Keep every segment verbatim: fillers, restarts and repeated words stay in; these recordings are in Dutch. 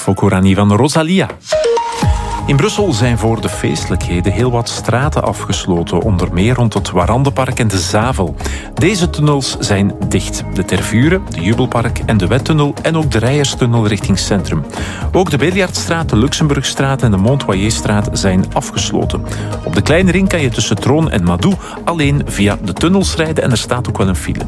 Fokorani van Rosalia. In Brussel zijn voor de feestelijkheden heel wat straten afgesloten, onder meer rond het Warandenpark en de Zavel. Deze tunnels zijn dicht. De Tervuren, de Jubelpark en de Wettunnel en ook de Rijerstunnel richting Centrum. Ook de Biljartstraat, de Luxemburgstraat en de Montoyerstraat zijn afgesloten. Op de Kleine Ring kan je tussen Troon en Madou alleen via de tunnels rijden en er staat ook wel een file.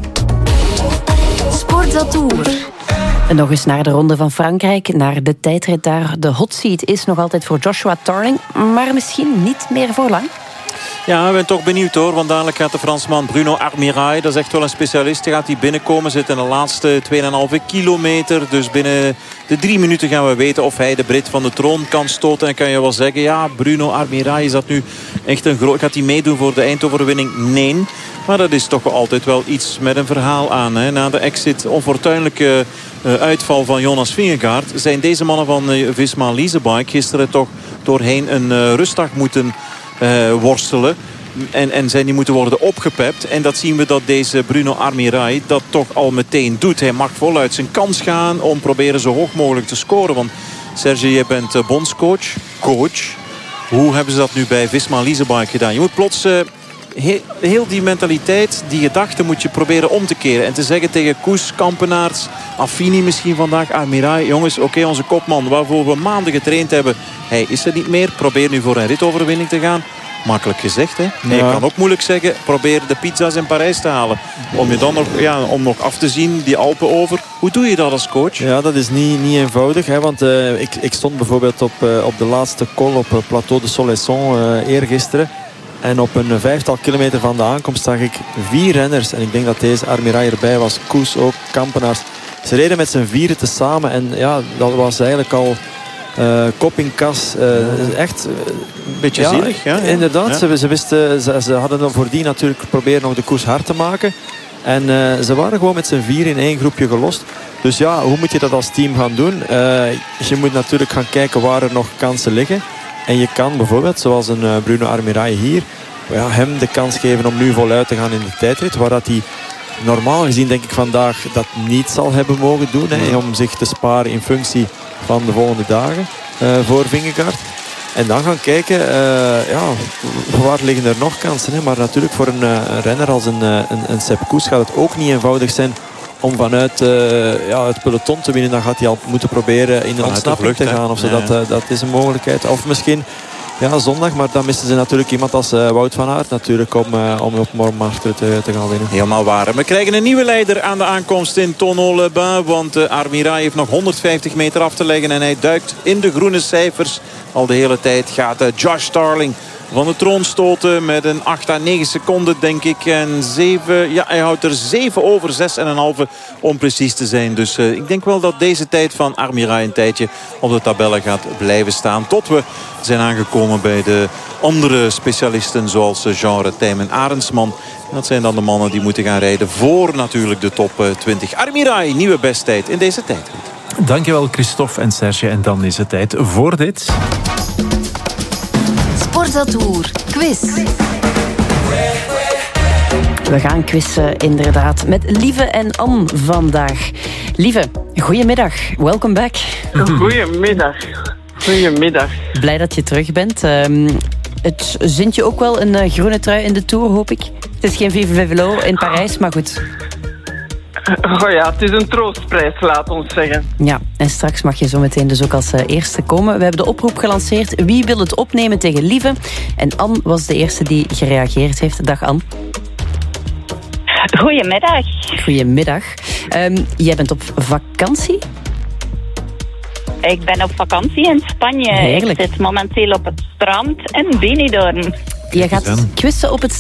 Sportatour. En nog eens naar de Ronde van Frankrijk, naar de tijdrit daar. De hot seat is nog altijd voor Joshua Tarling, maar misschien niet meer voor lang. Ja, ik ben toch benieuwd hoor, want dadelijk gaat de Fransman Bruno Armirail, dat is echt wel een specialist, die gaat die binnenkomen, zit in de laatste twee komma vijf kilometer. Dus binnen de drie minuten gaan we weten of hij de Brit van de troon kan stoten. En kan je wel zeggen, ja, Bruno Armirail, is dat nu echt een groot... Gaat hij meedoen voor de eindoverwinning? Nee. Maar dat is toch altijd wel iets met een verhaal aan. Hè. Na de exit onfortuinlijke uh, uitval van Jonas Vingegaard zijn deze mannen van uh, Visma Leasebike gisteren toch doorheen een uh, rustdag moeten uh, worstelen. En, en zijn die moeten worden opgepept. En dat zien we dat deze Bruno Armirail dat toch al meteen doet. Hij mag voluit zijn kans gaan om proberen zo hoog mogelijk te scoren. Want Serge, je bent uh, bondscoach, coach. Hoe hebben ze dat nu bij Visma Leasebike gedaan? Je moet plots... Uh, Heel, heel die mentaliteit, die gedachte moet je proberen om te keren. En te zeggen tegen Koes, Kampenaerts, Affini misschien vandaag, Armirail. Jongens, oké, okay, onze kopman waarvoor we maanden getraind hebben. Hij is er niet meer. Probeer nu voor een ritoverwinning te gaan. Makkelijk gezegd, hè? Ja. Je kan ook moeilijk zeggen, probeer de pizza's in Parijs te halen. Om je dan nog, ja, om nog af te zien, die Alpen over. Hoe doe je dat als coach? Ja, dat is niet, niet eenvoudig. Hè, want uh, ik, ik stond bijvoorbeeld op, uh, op de laatste col op uh, Plateau de Soleilson uh, eergisteren. En op een vijftal kilometer van de aankomst zag ik vier renners. En ik denk dat deze Armirail erbij was. Koes ook, Kampenaerts. Ze reden met z'n vieren tezamen. En ja, dat was eigenlijk al uh, kop in kas. Uh, echt... Uh, een beetje ja, zielig, ja. Inderdaad. Ja. Ze, ze, wisten, ze, ze hadden dan voordien natuurlijk proberen nog de koers hard te maken. En uh, ze waren gewoon met z'n vier in één groepje gelost. Dus ja, hoe moet je dat als team gaan doen? Uh, je moet natuurlijk gaan kijken waar er nog kansen liggen. En je kan bijvoorbeeld, zoals een uh, Bruno Armirail hier, ja, hem de kans geven om nu voluit te gaan in de tijdrit. Waar dat hij normaal gezien, denk ik, vandaag dat niet zal hebben mogen doen. Hè, om zich te sparen in functie van de volgende dagen uh, voor Vingegaard. En dan gaan kijken, uh, ja, waar liggen er nog kansen. Hè? Maar natuurlijk voor een, uh, een renner als een, uh, een, een Sepp Koes gaat het ook niet eenvoudig zijn om vanuit uh, ja, het peloton te winnen. Dan gaat hij al moeten proberen in een ontsnapping te gaan. Of zo. Ja. Dat, uh, dat is een mogelijkheid. Of misschien ja, zondag. Maar dan missen ze natuurlijk iemand als uh, Wout van Aert natuurlijk om, uh, om op Montmartre te, te gaan winnen. Helemaal waar. We krijgen een nieuwe leider aan de aankomst in Tonneau-les-Bains. Want uh, Armirail heeft nog honderdvijftig meter af te leggen. En hij duikt in de groene cijfers. Al de hele tijd gaat uh, Josh Tarling van de troon stoten met een acht à negen seconden, denk ik. En zeven, ja, hij houdt er zeven over, zes en een halve om precies te zijn. Dus uh, ik denk wel dat deze tijd van Armirail een tijdje op de tabellen gaat blijven staan. Tot we zijn aangekomen bij de andere specialisten zoals Jean Retym en Arendsman. En dat zijn dan de mannen die moeten gaan rijden voor natuurlijk de top twintig. Armirail, nieuwe besttijd in deze tijd. Dankjewel Christophe en Serge. En dan is het tijd voor dit. Sportatour quiz. We gaan quizzen inderdaad met Lieve en Anne vandaag. Lieve, goedemiddag. Welcome back. Goedemiddag. Goedemiddag. Blij dat je terug bent. Um, het zint je ook wel een uh, groene trui in de Tour, hoop ik. Het is geen Vive le Vélo in Parijs, maar goed. Oh ja, het is een troostprijs, laat ons zeggen. Ja, en straks mag je zo meteen dus ook als uh, eerste komen. We hebben de oproep gelanceerd. Wie wil het opnemen tegen Lieve? En Anne was de eerste die gereageerd heeft. Dag Anne. Goedemiddag. Goedemiddag. Um, jij bent op vakantie? Ik ben op vakantie in Spanje. Heerlijk. Ik zit momenteel op het strand in Benidorm. Je gaat quizzen op het